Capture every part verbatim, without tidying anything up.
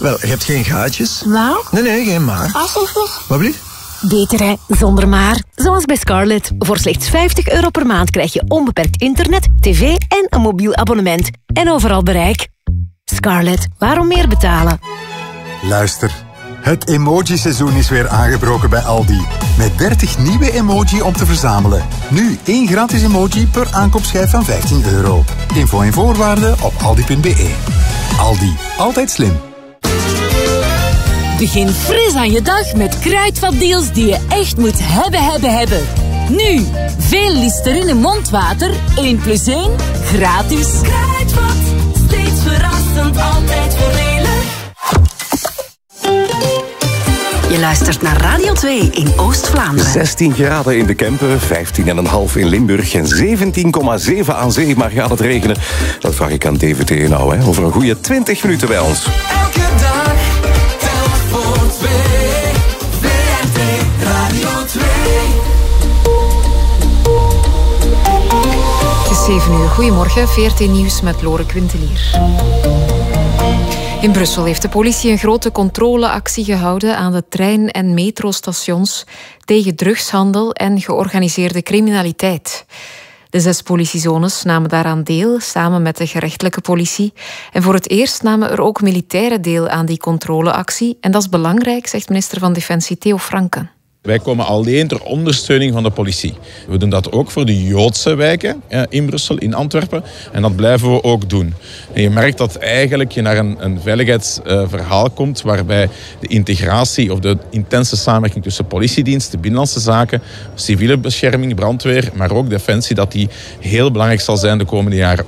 Wel, je hebt geen gaatjes. Nou? Nee, nee, geen maar. Alsjeblieft. Wat blieft? Beter hè, zonder maar. Zoals bij Scarlett. Voor slechts vijftig euro per maand krijg je onbeperkt internet, tv en een mobiel abonnement. En overal bereik. Scarlett, waarom meer betalen? Luister. Het emoji-seizoen is weer aangebroken bij Aldi. Met dertig nieuwe emoji om te verzamelen. Nu één gratis emoji per aankoopschijf van vijftien euro. Info en voorwaarden op aldi punt be. Aldi, altijd slim. Begin fris aan je dag met kruidvatdeals die je echt moet hebben, hebben, hebben. Nu, veel Listerine mondwater, één plus één, gratis. Kruidvat, steeds verrassend, altijd voordelig. Je luistert naar Radio twee in Oost-Vlaanderen. zestien graden in de Kempen, vijftien komma vijf in Limburg en zeventien komma zeven aan zee. Maar gaat het regenen? Dat vraag ik aan D V T nou, hè. Over een goede twintig minuten bij ons. Elke dag, telk voor twee. V R T Radio twee. Het is zeven uur. Goedemorgen, V R T Nieuws met Lore Quintelier. In Brussel heeft de politie een grote controleactie gehouden aan de trein- en metrostations tegen drugshandel en georganiseerde criminaliteit. De zes politiezones namen daaraan deel, samen met de gerechtelijke politie. En voor het eerst namen er ook militairen deel aan die controleactie. En dat is belangrijk, zegt minister van Defensie Theo Franken. Wij komen alleen ter ondersteuning van de politie. We doen dat ook voor de Joodse wijken in Brussel, in Antwerpen. En dat blijven we ook doen. En je merkt dat eigenlijk je naar een, een veiligheidsverhaal komt waarbij de integratie of de intense samenwerking tussen politiedienst, de binnenlandse zaken, civiele bescherming, brandweer, maar ook defensie, dat die heel belangrijk zal zijn de komende jaren.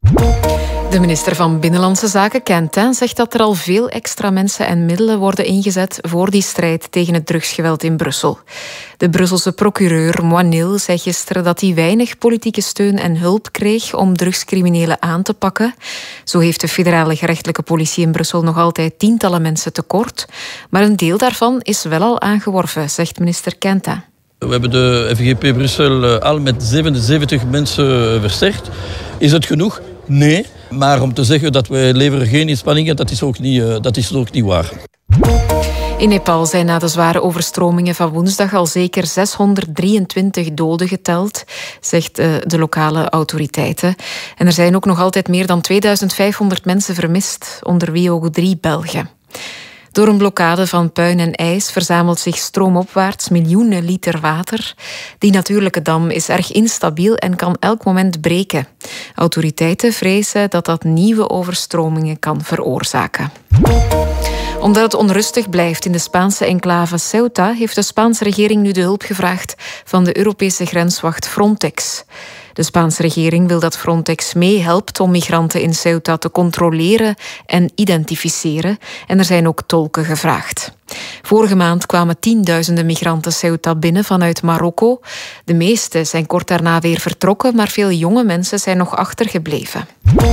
De minister van Binnenlandse Zaken, Quentin, zegt dat er al veel extra mensen en middelen worden ingezet voor die strijd tegen het drugsgeweld in Brussel. De Brusselse procureur Moinil zei gisteren dat hij weinig politieke steun en hulp kreeg om drugscriminelen aan te pakken. Zo heeft de federale gerechtelijke politie in Brussel nog altijd tientallen mensen tekort. Maar een deel daarvan is wel al aangeworven, zegt minister Quentin. We hebben de F G P Brussel al met zevenenzeventig mensen versterkt. Is het genoeg? Nee. Maar om te zeggen dat wij leveren geen inspanningen, dat is ook niet, dat is ook niet waar. In Nepal zijn na de zware overstromingen van woensdag al zeker zeshonderddrieëntwintig doden geteld, zegt de lokale autoriteiten. En er zijn ook nog altijd meer dan tweeduizend vijfhonderd mensen vermist, onder wie ook drie Belgen. Door een blokkade van puin en ijs verzamelt zich stroomopwaarts miljoenen liter water. Die natuurlijke dam is erg instabiel en kan elk moment breken. Autoriteiten vrezen dat dat nieuwe overstromingen kan veroorzaken. Omdat het onrustig blijft in de Spaanse enclave Ceuta, heeft de Spaanse regering nu de hulp gevraagd van de Europese grenswacht Frontex. De Spaanse regering wil dat Frontex meehelpt om migranten in Ceuta te controleren en identificeren. En er zijn ook tolken gevraagd. Vorige maand kwamen tienduizenden migranten Ceuta binnen vanuit Marokko. De meeste zijn kort daarna weer vertrokken, maar veel jonge mensen zijn nog achtergebleven.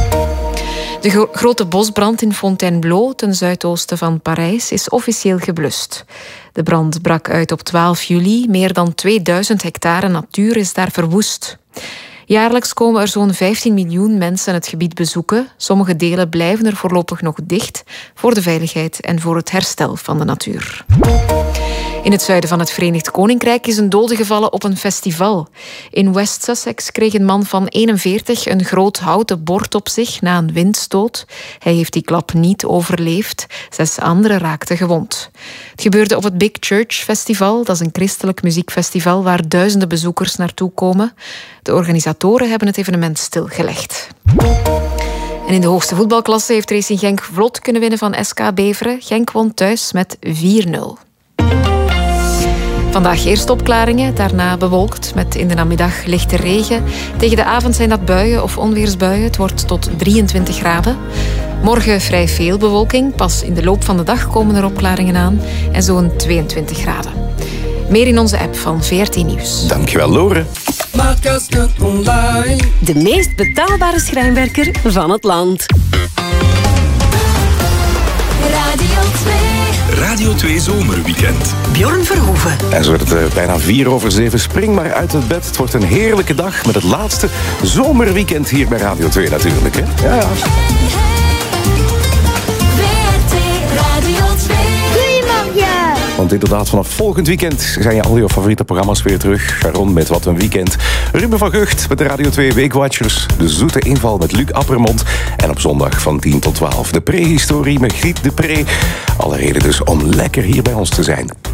De gro- grote bosbrand in Fontainebleau, ten zuidoosten van Parijs, is officieel geblust. De brand brak uit op twaalf juli. Meer dan tweeduizend hectare natuur is daar verwoest. Jaarlijks komen er zo'n vijftien miljoen mensen het gebied bezoeken. Sommige delen blijven er voorlopig nog dicht voor de veiligheid en voor het herstel van de natuur. In het zuiden van het Verenigd Koninkrijk is een dode gevallen op een festival. In West Sussex kreeg een man van eenenveertig een groot houten bord op zich na een windstoot. Hij heeft die klap niet overleefd. Zes anderen raakten gewond. Het gebeurde op het Big Church Festival. Dat is een christelijk muziekfestival waar duizenden bezoekers naartoe komen. De organisatoren hebben het evenement stilgelegd. En in de hoogste voetbalklasse heeft Racing Genk vlot kunnen winnen van S K Beveren. Genk won thuis met vier nul. Vandaag eerst opklaringen, daarna bewolkt met in de namiddag lichte regen. Tegen de avond zijn dat buien of onweersbuien. Het wordt tot drieëntwintig graden. Morgen vrij veel bewolking. Pas in de loop van de dag komen er opklaringen aan. En zo'n tweeëntwintig graden. Meer in onze app van V R T Nieuws. Dankjewel, Lore. De meest betaalbare schrijnwerker van het land. Radio twee. Radio twee Zomerweekend. Bjorn Verhoeven. En zo wordt het uh, bijna vier over zeven. Spring maar uit het bed. Het wordt een heerlijke dag met het laatste zomerweekend hier bij Radio twee natuurlijk. Hè? Ja, ja. V R T Want inderdaad, vanaf volgend weekend zijn je al je favoriete programma's weer terug. Sharon met Wat een Weekend. Ruben van Gucht met de Radio twee Weekwatchers. De zoete inval met Luc Appermond. En op zondag van tien tot twaalf de prehistorie met Griet de Pre. Alle reden dus om lekker hier bij ons te zijn.